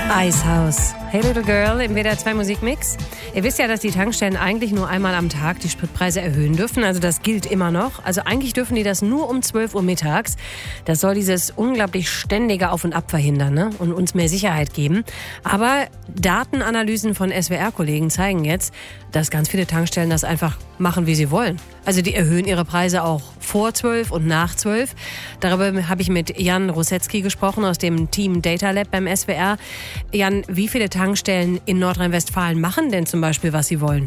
Icehouse. Hey Little Girl im WDR 2 Musikmix. Ihr wisst ja, dass die Tankstellen eigentlich nur einmal am Tag die Spritpreise erhöhen dürfen. Also das gilt immer noch. Also eigentlich dürfen die das nur um 12 Uhr mittags. Das soll dieses unglaublich ständige Auf und Ab verhindern, ne? Und uns mehr Sicherheit geben. Aber Datenanalysen von SWR-Kollegen zeigen jetzt, dass ganz viele Tankstellen das einfach machen, wie sie wollen. Also die erhöhen ihre Preise auch vor 12 und nach 12. Darüber habe ich mit Jan Rosetzky gesprochen aus dem Team Data Lab beim SWR. Jan, wie viele Tankstellen in Nordrhein-Westfalen machen denn zum Beispiel, was sie wollen?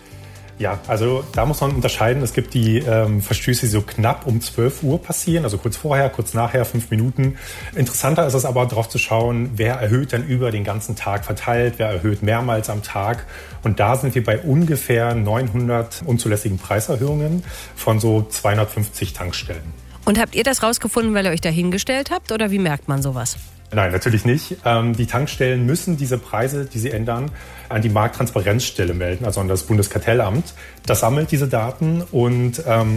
Ja, also da muss man unterscheiden. Es gibt die Verstöße, die so knapp um 12 Uhr passieren, also kurz vorher, kurz nachher, 5 Minuten. Interessanter ist es aber, darauf zu schauen, wer erhöht dann über den ganzen Tag verteilt, wer erhöht mehrmals am Tag. Und da sind wir bei ungefähr 900 unzulässigen Preiserhöhungen von so 250 Tankstellen. Und habt ihr das rausgefunden, weil ihr euch da hingestellt habt, oder wie merkt man sowas? Nein, natürlich nicht. Die Tankstellen müssen diese Preise, die sie ändern, an die Markttransparenzstelle melden, also an das Bundeskartellamt. Das sammelt diese Daten und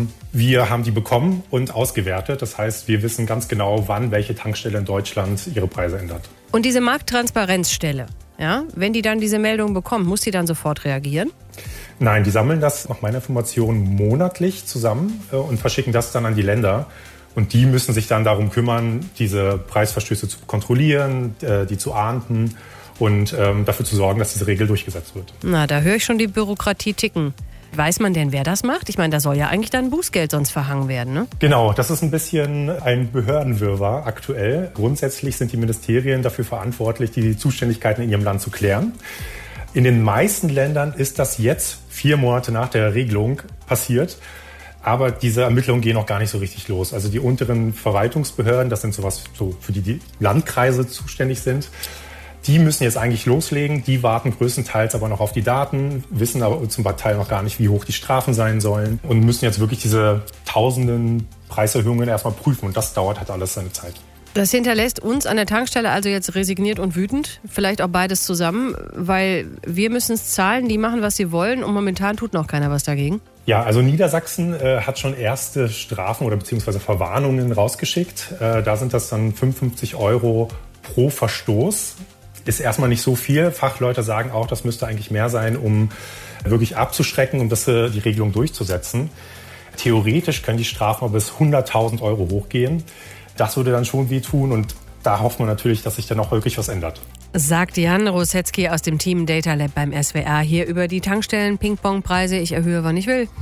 wir haben die bekommen und ausgewertet. Das heißt, wir wissen ganz genau, wann welche Tankstelle in Deutschland ihre Preise ändert. Und diese Markttransparenzstelle, ja, wenn die dann diese Meldung bekommt, muss die dann sofort reagieren? Nein, die sammeln das nach meiner Information monatlich zusammen und verschicken das dann an die Länder. Und die müssen sich dann darum kümmern, diese Preisverstöße zu kontrollieren, die zu ahnden und dafür zu sorgen, dass diese Regel durchgesetzt wird. Na, da höre ich schon die Bürokratie ticken. Weiß man denn, wer das macht? Ich meine, da soll ja eigentlich dann Bußgeld sonst verhangen werden, ne? Genau, das ist ein bisschen ein Behördenwirrwarr aktuell. Grundsätzlich sind die Ministerien dafür verantwortlich, die Zuständigkeiten in ihrem Land zu klären. In den meisten Ländern ist das jetzt 4 Monate nach der Regelung passiert. Aber diese Ermittlungen gehen noch gar nicht so richtig los. Also die unteren Verwaltungsbehörden, das sind sowas, so für die Landkreise zuständig sind, die müssen jetzt eigentlich loslegen. Die warten größtenteils aber noch auf die Daten, wissen aber zum Teil noch gar nicht, wie hoch die Strafen sein sollen und müssen jetzt wirklich diese tausenden Preiserhöhungen erstmal prüfen. Und das dauert halt alles seine Zeit. Das hinterlässt uns an der Tankstelle also jetzt resigniert und wütend, vielleicht auch beides zusammen, weil wir müssen es zahlen, die machen, was sie wollen und momentan tut noch keiner was dagegen. Ja, also Niedersachsen hat schon erste Strafen oder beziehungsweise Verwarnungen rausgeschickt. Da sind das dann 55 € pro Verstoß. Ist erstmal nicht so viel. Fachleute sagen auch, das müsste eigentlich mehr sein, um wirklich abzuschrecken, um die Regelung durchzusetzen. Theoretisch können die Strafen aber bis 100.000 € hochgehen. Das würde dann schon wehtun und da hofft man natürlich, dass sich dann auch wirklich was ändert. Sagt Jan Rosetzky aus dem Team Data Lab beim SWR hier über die Tankstellen-Ping-Pong-Preise. Ich erhöhe, wann ich will.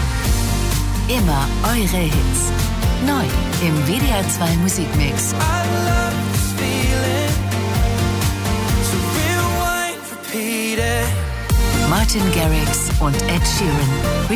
Immer eure Hits. Neu im WDR 2 Musikmix. Martin Garrix und Ed Sheeran.